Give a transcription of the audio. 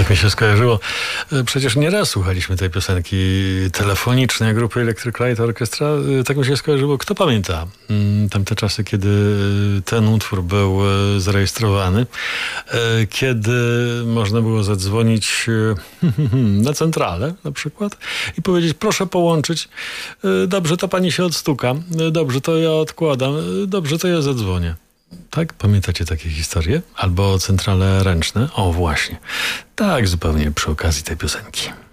Tak mi się skojarzyło. Przecież nieraz słuchaliśmy tej piosenki telefonicznej grupy Electric Light Orchestra. Tak mi się skojarzyło. Kto pamięta tamte czasy, kiedy ten utwór był zarejestrowany, kiedy można było zadzwonić na centralę na przykład i powiedzieć: proszę połączyć, dobrze, to pani się odstuka, dobrze, to ja odkładam, dobrze, to ja zadzwonię. Tak? Pamiętacie takie historie? Albo centrale ręczne? O, właśnie. Tak, zupełnie przy okazji tej piosenki.